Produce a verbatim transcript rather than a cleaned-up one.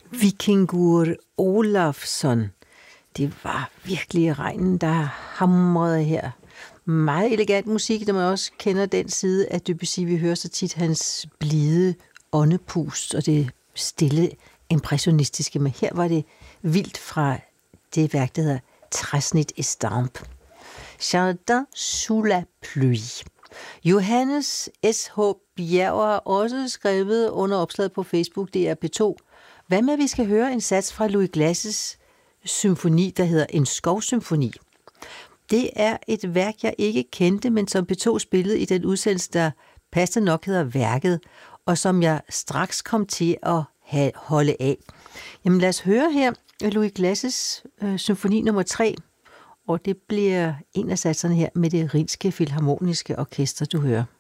Vikingur Olafsson. Det var virkelig regnen, der hamrede her. Meget elegant musik, når man også kender den side af Debussy. Vi hører så tit hans blide åndepust og det stille impressionistiske, men her var det vildt fra det værk, der hedder Træsnit Estampe. Jardin sous la pluie. Johannes S H Bjerg har også skrevet under opslaget på Facebook, det er P to. Hvad med, at vi skal høre en sats fra Louis Glasses symfoni, der hedder En skovsymfoni. Det er et værk, jeg ikke kendte, men som P to spillede i den udsendelse, der passende nok hedder Værket, og som jeg straks kom til at have, holde af. Jamen lad os høre her Louis Glasses øh, symfoni nummer tre, og det bliver en af satserne her med det Rhinske Filharmoniske Orkester, du hører.